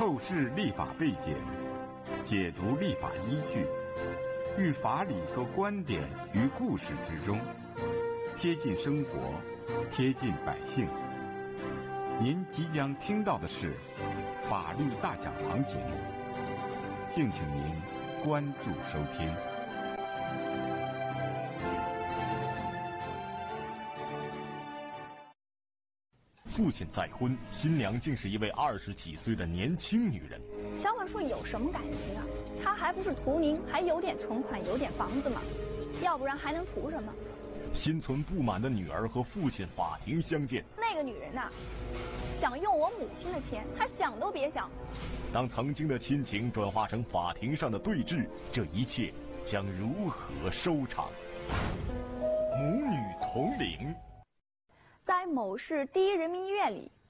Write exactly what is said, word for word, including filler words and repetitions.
透视立法背景，解读立法依据，寓法理和观点于故事之中，贴近生活，贴近百姓。您即将听到的是法律大讲堂节目，敬请您关注收听。 父亲再婚，新娘竟是一位二十几岁的年轻女人。 小文说有什么感情啊？他还不是图您还有点存款，有点房子嘛，要不然还能图什么？ 心存不满的女儿和父亲法庭相见。 那个女人呐、啊，想用我母亲的钱，她想都别想。 当曾经的亲情转化成法庭上的对峙，这一切将如何收场？母女同龄。 在某市第一人民医院里，